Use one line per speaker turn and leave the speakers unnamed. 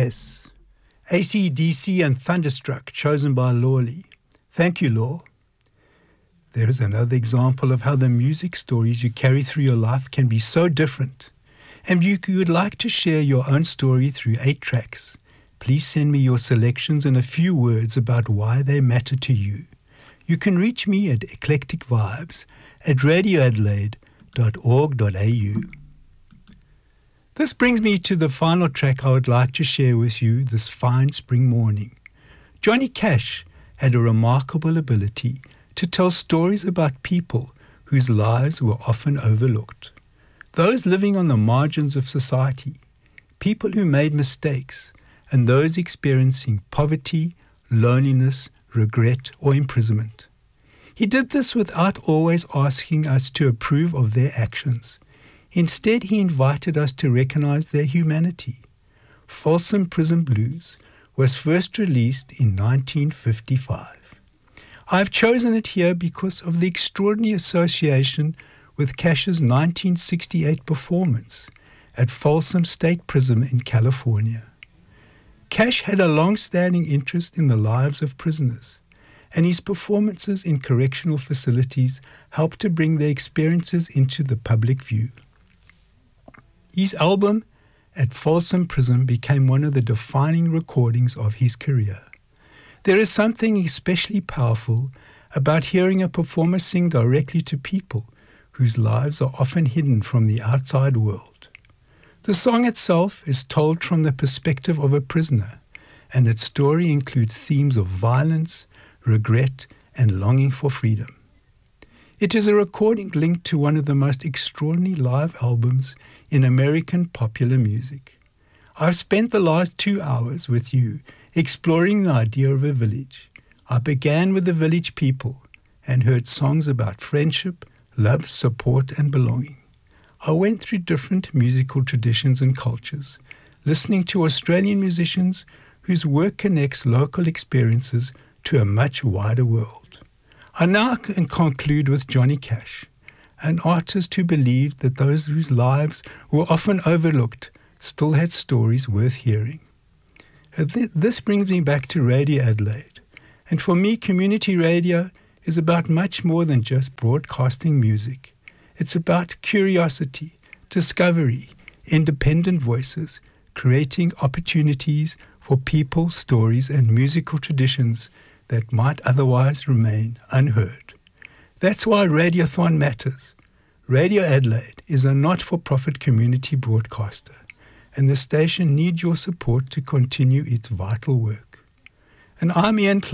Yes. AC/DC and Thunderstruck, chosen by Lawley. Thank you, Law. There is another example of how the music stories you carry through your life can be so different. And you would like to share your own story through 8 tracks. Please send me your selections and a few words about why they matter to you. You can reach me at eclecticvibes@radioadelaide.org.au. This brings me to the final track I would like to share with you this fine spring morning. Johnny Cash had a remarkable ability to tell stories about people whose lives were often overlooked. Those living on the margins of society, people who made mistakes, and those experiencing poverty, loneliness, regret, or imprisonment. He did this without always asking us to approve of their actions. Instead, he invited us to recognize their humanity. Folsom Prison Blues was first released in 1955. I've chosen it here because of the extraordinary association with Cash's 1968 performance at Folsom State Prison in California. Cash had a long-standing interest in the lives of prisoners, and his performances in correctional facilities helped to bring their experiences into the public view. His album at Folsom Prison became one of the defining recordings of his career. There is something especially powerful about hearing a performer sing directly to people whose lives are often hidden from the outside world. The song itself is told from the perspective of a prisoner, and its story includes themes of violence, regret, and longing for freedom. It is a recording linked to one of the most extraordinary live albums in American popular music. I've spent the last 2 hours with you exploring the idea of a village. I began with the village people and heard songs about friendship, love, support, and belonging. I went through different musical traditions and cultures, listening to Australian musicians whose work connects local experiences to a much wider world. I now can conclude with Johnny Cash, an artist who believed that those whose lives were often overlooked still had stories worth hearing. This brings me back to Radio Adelaide, and for me, community radio is about much more than just broadcasting music. It's about curiosity, discovery, independent voices, creating opportunities for people, stories, and musical traditions that might otherwise remain unheard. That's why Radiothon matters. Radio Adelaide is a not-for-profit community broadcaster, and the station needs your support to continue its vital work. And I'm Ian Clark.